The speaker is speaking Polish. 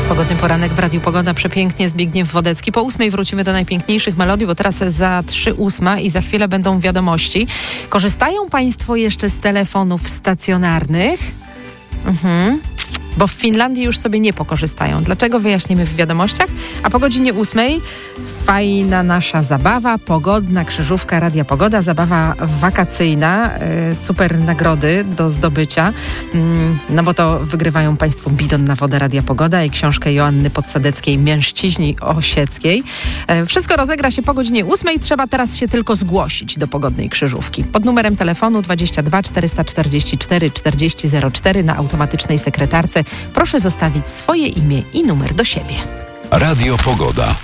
Pogodny poranek w Radiu Pogoda. Przepięknie, Zbigniew Wodecki. Po 8 wrócimy do najpiękniejszych melodii, bo teraz za 3:08 i za chwilę będą wiadomości. Korzystają Państwo jeszcze z telefonów stacjonarnych? Bo w Finlandii już sobie nie pokorzystają. Dlaczego? Wyjaśnimy w wiadomościach. A po godzinie 8 fajna nasza zabawa, pogodna krzyżówka Radia Pogoda, zabawa wakacyjna, super nagrody do zdobycia, no bo to wygrywają Państwo bidon na wodę Radia Pogoda i książkę Joanny Podsadeckiej Mężczyźni Osieckiej. Wszystko rozegra się po godzinie 8. Trzeba teraz się tylko zgłosić do pogodnej krzyżówki. Pod numerem telefonu 22 444 4004 na automatycznej sekretarce proszę zostawić swoje imię i numer do siebie. Radio Pogoda.